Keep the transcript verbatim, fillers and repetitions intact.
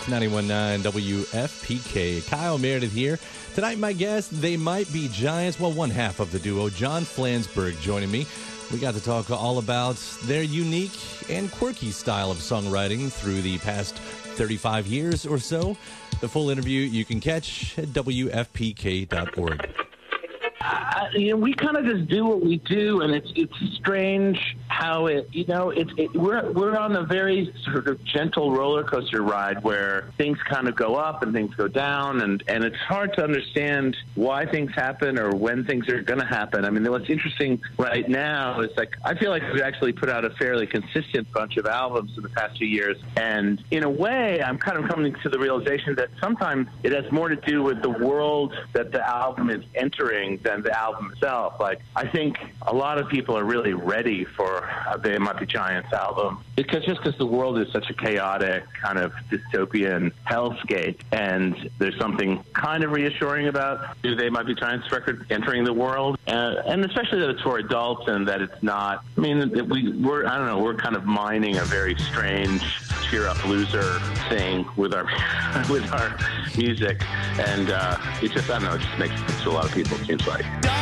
ninety-one point nine W F P K. Kyle Meredith here. Tonight, my guest, They Might Be Giants. Well, one half of the duo, John Flansburgh, joining me. We got to talk all about their unique and quirky style of songwriting through the past thirty-five years or so. The full interview you can catch at W F P K dot org. Uh, you know, we kind of just do what we do, and it's it's strange how it, you know, it's it, we're we're on a very sort of gentle roller coaster ride where things kind of go up and things go down, and and it's hard to understand why things happen or when things are going to happen. I mean, what's interesting right now is like I feel like we've actually put out a fairly consistent bunch of albums in the past few years, and in a way, I'm kind of coming to the realization that sometimes it has more to do with the world that the album is entering than the album itself. Like, I think a lot of people are really ready for a They Might Be Giants album because just because the world is such a chaotic kind of dystopian hellscape, and there's something kind of reassuring about the They Might Be Giants record entering the world, uh, and especially that it's for adults and that it's not. I mean, we we're I don't know, we're kind of mining a very strange cheer up loser thing with our with our music, and uh, it just I don't know, it just makes sense to a lot of people. It seems like.